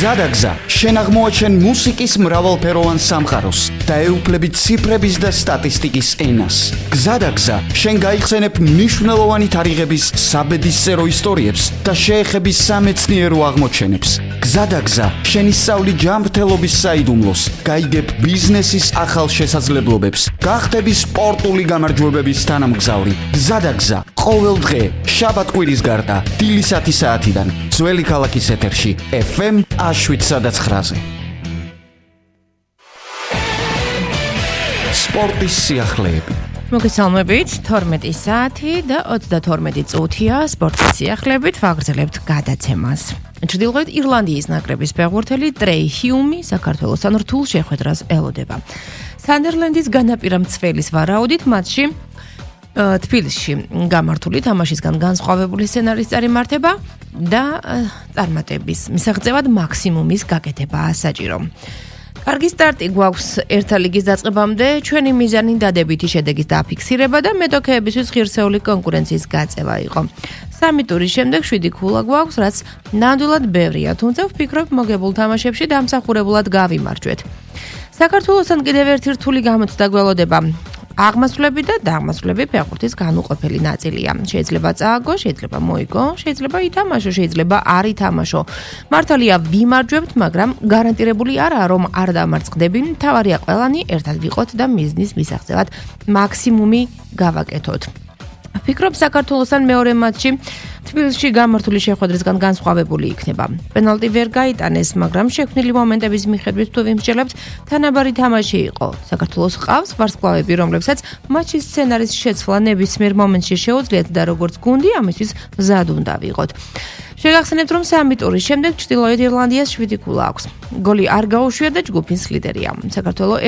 გზადაგზა შენ აღმოაჩენ მუსიკის მრავალფეროვან სამყაროს და ეუფლები ციფრების და სტატისტიკის ენას. გზადაგზა შენ გაიხსენებ მნიშვნელოვანი თარიღების საბედისწერო ისტორიებს და შეეხები სამეცნიერო აღმოჩენებს. გზადაგზა შენ ისწავლი ჯანმრთელობის საიდუმლოს, გაიგებ ბიზნესის ახალ შესაძლებლობებს, გახდები სპორტული გამარჯვებების თანამგზავრი. გზადაგზა ყოველ დღე შაბათ-კვირის გარდა დილის 10 საათიდან ძველი ქალაქის ეთერში FM 7-9-ზე. სპორტის სიახლეები. მოგესალმებით, 12 საათი და 32 წუთია სპორტის სიახლეებით ვაგრძელებთ გადაცემას. ჩრდილოეთ ირლანდიის ნაკრების ფეხბურთელი ტრეი ჰიუმი საქართველოსთან რთულ შეხვედრას ელოდება. სანდერლენდის განაპირა მცველის ვარაუდით მატჩში თბილისში გამართული თამაშისგან განსხვავებული სცენარის წარიმართება და წარმატების მისაღწევად მაქსიმუმის გაკეთებაა საჭირო. კარგი სტარტი გვაქვს ერთა ლიგის დაწყებამდე, ჩვენი მიზანი დადებითი შედეგის დაფიქსირება და მეტოქეებისთვის ღირსეული კონკურენციის გაწევა იყო. 3 ტურის შემდეგ 7 ქულა გვაქვს, რაც ნამდვილად ბევრია, თუმცა ვფიქრობ მოგებულ თამაშებში დამსახურებულად გავიმარჯვეთ. საქართველოსთან კიდევ ერთი რთული გამოცდა გველოდება. აღმასვლები და დაღმასვლები ფეხბურთის განუყოფელი ნაწილია. შეიძლება წააგო, შეიძლება მოიგო, შეიძლება ითამაშო, შეიძლება არ ითამაშო. მართალია ვიმარჯვებთ, მაგრამ გარანტირებული არაა, რომ არ დამარცხდები. მთავარია ყველანი ერთად ვიყოთ და მიზნის მისაღწევად მაქსიმუმი გავაკეთოთ. ვფიქრობ საქართველოსთან მეორე მატჩი თბილისში გამართული შეხვედრისგან განსხვავებული იქნება. პენალტი ვერ გაიტანეს, მაგრამ შექმნილი მომენტების მიხედვით თუ ვიმსჯელებთ, თანაბარი თამაში იყო. საქართველოს ყავს ვარსკვლავები, რომლებსაც მატჩის სცენარის შეცვლა ნებისმიერ მომენტში შეუძლიათ და როგორც გუნდი ამისთვის მზად უნდა ვიყოთ. შეგახსენებთ, რომ 3 ტურის შემდეგ ჩრდილოეთ ირლანდიას 7 ქულა აქვს. გოლი არ გაუშვია და ჯგუფის ლიდერია. საქართველოს